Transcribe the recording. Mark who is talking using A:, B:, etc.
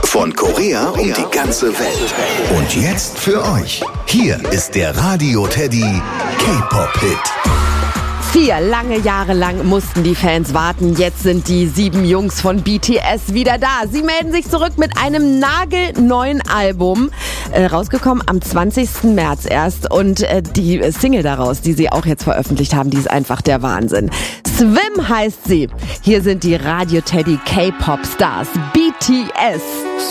A: Von Korea um die ganze Welt. Und jetzt für euch. Hier ist der Radio Teddy K-Pop-Hit.
B: 4 lange Jahre lang mussten die Fans warten. Jetzt sind die 7 Jungs von BTS wieder da. Sie melden sich zurück mit einem nagelneuen Album. Rausgekommen am 20. März erst. Und die Single daraus, die sie auch jetzt veröffentlicht haben, die ist einfach der Wahnsinn. Swim heißt sie. Hier sind die Radio Teddy K-Pop Stars BTS.